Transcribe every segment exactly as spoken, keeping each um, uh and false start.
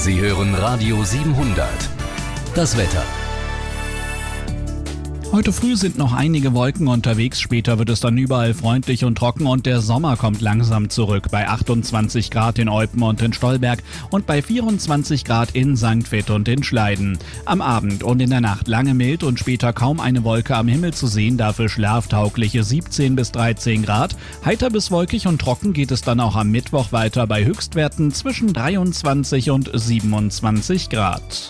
Sie hören Radio siebenhundert. Das Wetter. Heute früh sind noch einige Wolken unterwegs, später wird es dann überall freundlich und trocken und der Sommer kommt langsam zurück bei achtundzwanzig Grad in Eupen und in Stolberg und bei vierundzwanzig Grad in Sankt Vith und in Schleiden. Am Abend und in der Nacht lange mild und später kaum eine Wolke am Himmel zu sehen, dafür schlaftaugliche siebzehn bis dreizehn Grad. Heiter bis wolkig und trocken geht es dann auch am Mittwoch weiter bei Höchstwerten zwischen dreiundzwanzig und siebenundzwanzig Grad.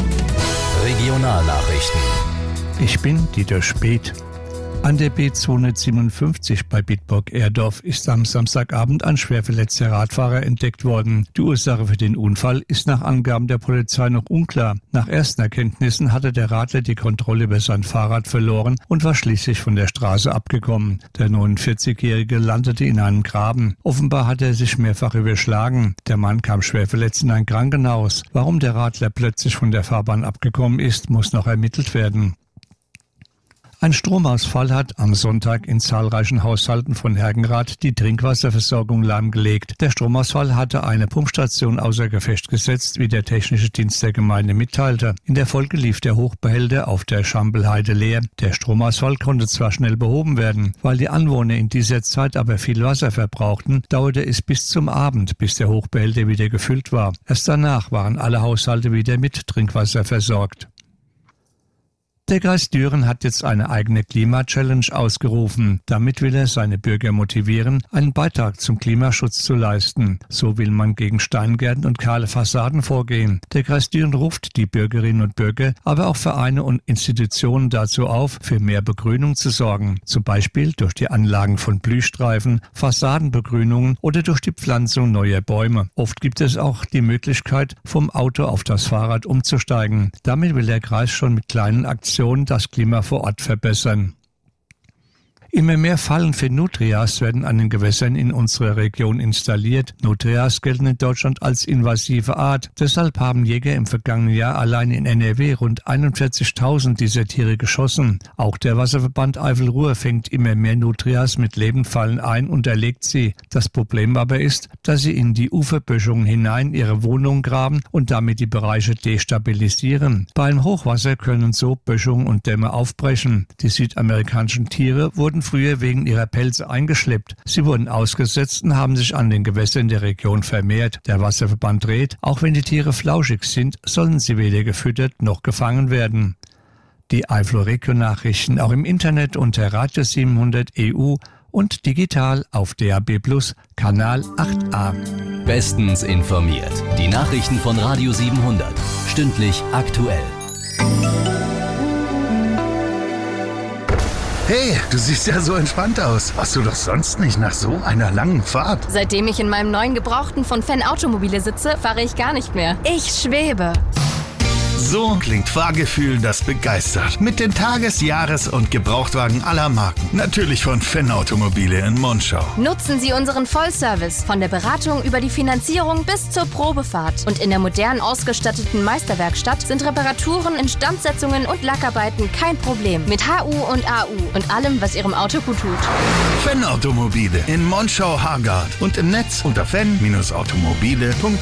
Regionalnachrichten. Ich bin Dieter Speth. An der B zweihundertsiebenundfünfzig bei Bitburg-Erdorf ist am Samstagabend ein schwer verletzter Radfahrer entdeckt worden. Die Ursache für den Unfall ist nach Angaben der Polizei noch unklar. Nach ersten Erkenntnissen hatte der Radler die Kontrolle über sein Fahrrad verloren und war schließlich von der Straße abgekommen. Der neunundvierzigjährige landete in einem Graben. Offenbar hat er sich mehrfach überschlagen. Der Mann kam schwer verletzt in ein Krankenhaus. Warum der Radler plötzlich von der Fahrbahn abgekommen ist, muss noch ermittelt werden. Ein Stromausfall hat am Sonntag in zahlreichen Haushalten von Hergenrath die Trinkwasserversorgung lahmgelegt. Der Stromausfall hatte eine Pumpstation außer Gefecht gesetzt, wie der technische Dienst der Gemeinde mitteilte. In der Folge lief der Hochbehälter auf der Schambelheide leer. Der Stromausfall konnte zwar schnell behoben werden, weil die Anwohner in dieser Zeit aber viel Wasser verbrauchten, dauerte es bis zum Abend, bis der Hochbehälter wieder gefüllt war. Erst danach waren alle Haushalte wieder mit Trinkwasser versorgt. Der Kreis Düren hat jetzt eine eigene Klima-Challenge ausgerufen. Damit will er seine Bürger motivieren, einen Beitrag zum Klimaschutz zu leisten. So will man gegen Steingärten und kahle Fassaden vorgehen. Der Kreis Düren ruft die Bürgerinnen und Bürger, aber auch Vereine und Institutionen dazu auf, für mehr Begrünung zu sorgen. Zum Beispiel durch die Anlagen von Blühstreifen, Fassadenbegrünungen oder durch die Pflanzung neuer Bäume. Oft gibt es auch die Möglichkeit, vom Auto auf das Fahrrad umzusteigen. Damit will der Kreis schon mit kleinen Aktionen das Klima vor Ort verbessern. Immer mehr Fallen für Nutrias werden an den Gewässern in unserer Region installiert. Nutrias gelten in Deutschland als invasive Art. Deshalb haben Jäger im vergangenen Jahr allein in N R W rund einundvierzigtausend dieser Tiere geschossen. Auch der Wasserverband Eifel-Ruhr fängt immer mehr Nutrias mit Lebendfallen ein und erlegt sie. Das Problem aber ist, dass sie in die Uferböschungen hinein ihre Wohnungen graben und damit die Bereiche destabilisieren. Bei einem Hochwasser können so Böschungen und Dämme aufbrechen. Die südamerikanischen Tiere wurden früher wegen ihrer Pelze eingeschleppt. Sie wurden ausgesetzt und haben sich an den Gewässern der Region vermehrt. Der Wasserverband rät, auch wenn die Tiere flauschig sind, sollen sie weder gefüttert noch gefangen werden. Die Eifel-Region-Nachrichten auch im Internet unter Radio siebenhundert E U und digital auf D A B Plus, Kanal acht a. Bestens informiert. Die Nachrichten von Radio siebenhundert. Stündlich aktuell. Hey, du siehst ja so entspannt aus. Warst du doch sonst nicht nach so einer langen Fahrt? Seitdem ich in meinem neuen Gebrauchten von Fan Automobile sitze, fahre ich gar nicht mehr. Ich schwebe. So klingt Fahrgefühl, das begeistert. Mit den Tages-, Jahres- und Gebrauchtwagen aller Marken. Natürlich von Fan Automobile in Monschau. Nutzen Sie unseren Vollservice von der Beratung über die Finanzierung bis zur Probefahrt. Und in der modern ausgestatteten Meisterwerkstatt sind Reparaturen, Instandsetzungen und Lackarbeiten kein Problem. Mit H U und A U und allem, was Ihrem Auto gut tut. Fan Automobile in Monschau-Hargard und im Netz unter fan Bindestrich automobile punkt de.